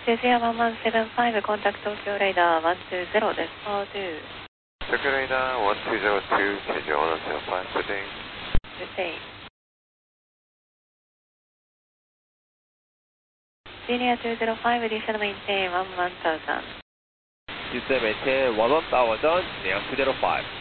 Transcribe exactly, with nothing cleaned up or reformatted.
Cecilia one one seven five, contact Tokyo Radar one two zero,です。four two. Tokyo Radar one two zero two, Cecilia one one seven five, good day. Good day. Senior two zero five, additional maintain one one thousand. Descend maintain one one thousand, near two zero five.